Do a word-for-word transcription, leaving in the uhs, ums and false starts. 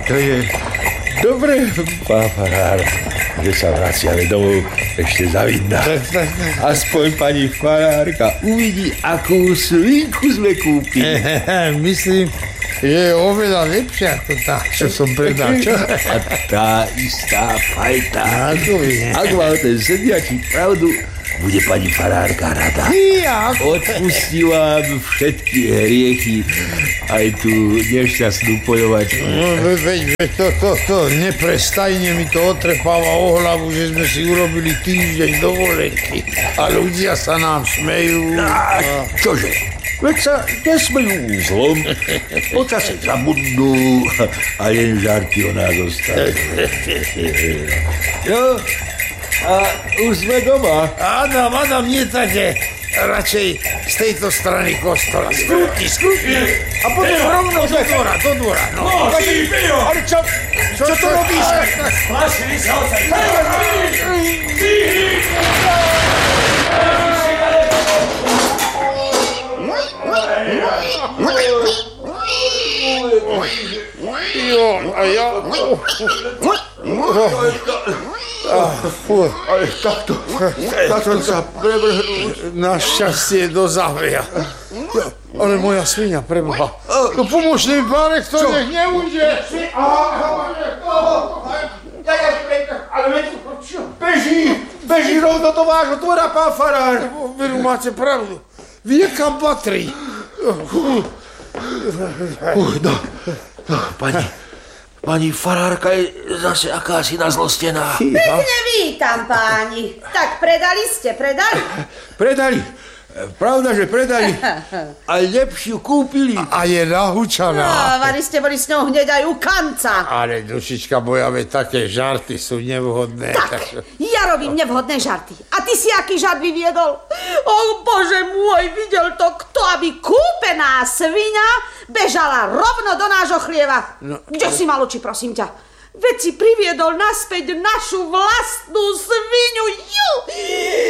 To je dobre, pán farár, že sa vraciame domov ešte zavidná. Aspoň pani farárka uvidí, akú svinku sme kúpili. Myslím, že je oveľa lepšia ako tá, čo som predal. Čo? A tá istá fajta. Ako je? Ak mal ten sediačí pravdu, bude pani farárka rada. Ja. Odpustí vám všetky hriechy, aj tú nešťastnú poľovačku. No, veď, veď to, to, to, neprestajne mi to otrepáva o hlavu, že sme si urobili týždeň dovolenky a ľudia sa nám smejú. A čože? Veď sa nesmejú zlom, počase zabudnú a len žarty o nás zostali. Jo, a už sme doma. Adam, Adam, nie také. Radšej z tejto strany kostola. Skrúti, skrúti. A potom rovno do dvora, do dvora. No, No, Pio! Ale čo, čo, čo to robíš? Plašili sa oca. Jo, a ja... Ale takto, takto sa prevrhnúť. Našťastie do záveja. Ale moja svinia preboha. No pomôž mi, pánek, to nech neujde. Ale veď, beží, beží rovno do vášho dvora, pán farár. Veru, máte pravdu. Vie, kam patrí. Uh, no, no, pani, pani farárka je zase akási nazlostená. Pekne vítam, páni. Tak predali ste, predali? Predali. Pravda, že predali. A lepšiu kúpili. A je nahúčaná. No, vari ste boli s ňou hneď aj u kanca. Ale, dušička moja, veď také žarty sú nevhodné. Tak, ja robím nevhodné žarty. A ty si aký žart vyviedol? O, Bože môj, videl to kto, aby kúpená sviňa bežala rovno do nášho chlieva. No, Kde si mal oči, prosím ťa? Veď si priviedol naspäť našu vlastnú sviňu. Ju!